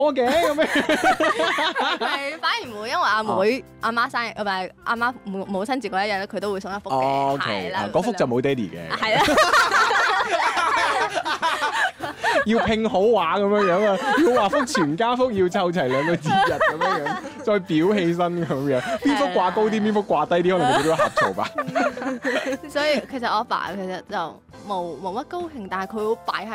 我嘅咁樣。 係反而唔會，因為阿妹阿媽生日，唔係阿媽母親節嗰一日咧，佢都會送一幅嘅， 哦，OK， 係啦， 嗰幅就冇爹哋嘅， 係啦， 要拼好畫咁樣樣啊，要畫幅全家福，要湊齊兩個節日咁樣樣，再裱起身咁樣，邊幅掛高啲，邊幅掛低啲，可能佢都會呷醋吧。 所以其實我阿爸其實就冇乜高興，但係佢會擺喺